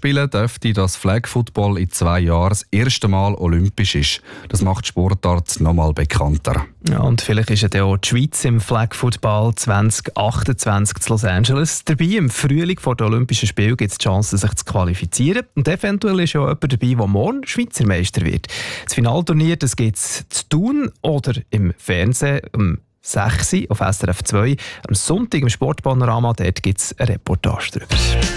Spielen dürfte das Flag Football in 2 Jahren das erste Mal olympisch ist. Das macht die Sportart noch mal bekannter. Ja, und vielleicht ist ja auch die Schweiz im Flag Football 2028 zu Los Angeles dabei. Im Frühling vor den Olympischen Spielen gibt es die Chance, sich zu qualifizieren. Und eventuell ist ja auch jemand dabei, der morgen Schweizer Meister wird. Das Finalturnier gibt es zu Thun oder im Fernsehen um 6 Uhr auf SRF 2. Am Sonntag im Sportpanorama gibt es eine Reportage darüber.